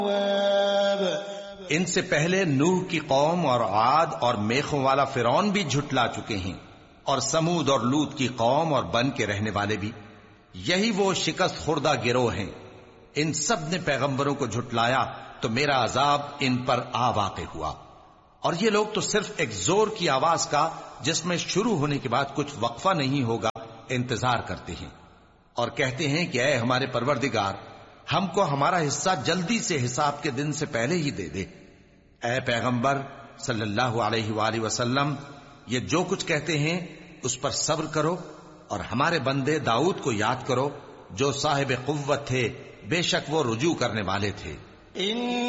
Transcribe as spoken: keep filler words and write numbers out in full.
इनसे पहले नूह की कौम और आद और मेखों वाला फिरौन भी झुटला चुके हैं, और समूद और लूत की कौम और बन के रहने वाले भी। यही वो शिकस्त खुर्दा गिरोह हैं। इन सब ने पैगंबरों को झुटलाया तो मेरा अजाब इन पर आ वाक़े हुआ। और ये लोग तो सिर्फ एक जोर की आवाज का, जिसमें शुरू होने के बाद कुछ वक्फा नहीं होगा, इंतजार करते हैं और कहते हैं कि ऐ हमारे परवरदिगार, हमको हमारा हिस्सा जल्दी से हिसाब के दिन से पहले ही दे दे। ऐ पैगंबर सल्लल्लाहु अलैहि वसल्लम, ये जो कुछ कहते हैं उस पर सब्र करो और हमारे बंदे दाऊद को याद करो, जो साहिब कुव्वत थे, बेशक वो रुजू करने वाले थे।